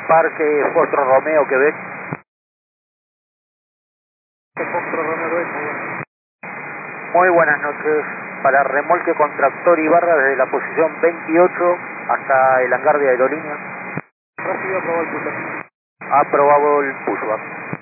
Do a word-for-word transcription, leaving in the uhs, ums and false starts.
Parque Fostro Romeo, Quebec. Fostro Romeo, Quebec, muy bien. Muy buenas noches. Para remolque con tractor y barra desde la posición veintiocho hasta el hangar de aerolínea. Recibido, aprobado el push. Aprobado el pushback.